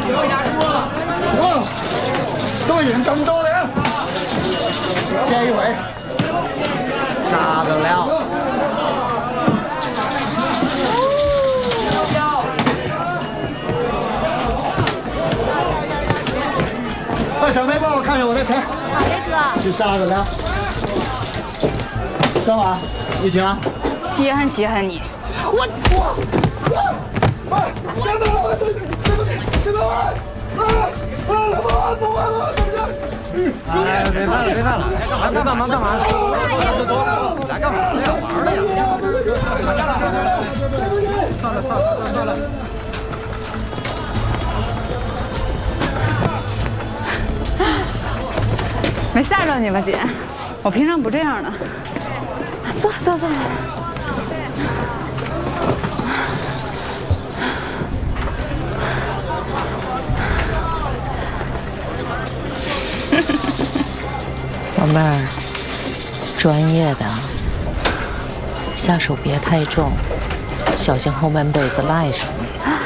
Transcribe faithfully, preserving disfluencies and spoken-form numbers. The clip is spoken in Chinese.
哦，多人更多了。下一回，杀得了。快，小妹帮我看着我的车。 好嘞，哥。 去杀得了。干嘛？你行啊？ 稀罕稀罕你。 我我我！哎，真的，真的，真的！啊啊！不玩不玩了，怎么着？ 哎，别看了，别看了，来干嘛干嘛？来干嘛呀？玩了呀！算了算了算了算了。 没吓着你吧，姐？我平常不这样的。坐坐坐。 老妹儿，专业的，下手别太重，小心后半辈子赖上你。